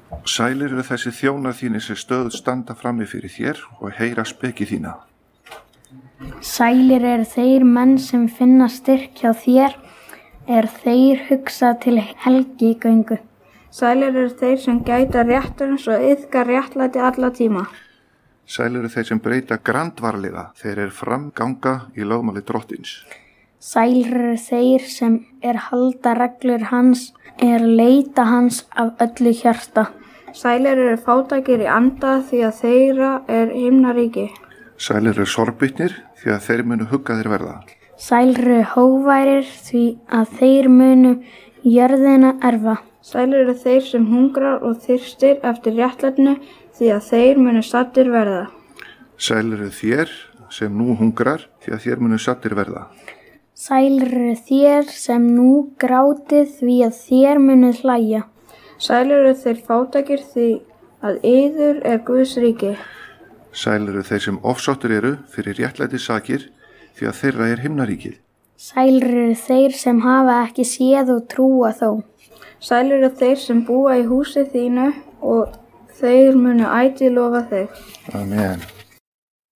Sælir eru þessi þjónar þínir sem stöðugt standa frammi fyrir þér og heyra speki þína. Sælir eru þeir menn sem finna styrk hjá þér, þeir hugsa til helgigöngu. Sælir eru þeir sem gæta réttarins og iðka réttlæti alla tíma. Sælir eru þeir sem breyta grandvarlega þeir framganga í lögmáli drottins. Sælir eru þeir sem halda reglur hans, leita hans af öllu hjarta. Sælir eru fátækir í anda því að þeirra himnaríki. Sælir eru sorgbitnir því að þeir munu hugga þeir verða. Sælir eru hógværir því að þeir munu jörðina erfa. Sælir eru þeir sem hungrar og þyrstir eftir réttlætinu því að þeir munu saddir verða. Sælir eru þér sem nú hungrar því að þér munu saddir verða. Sælir eru þér sem nú grátið því að þér munu hlæja. Sælir eru þeir fátækir því að yður Guðs ríki. Sælir eru þeir sem ofsóttir eru fyrir réttlæti sakir því að þeirra himnaríkið. Sælir eru þeir sem hafa ekki séð og trúa þó. Sælir eru þeir sem búa í húsi þínu og þeir munu ætíð lofa þig. Amen.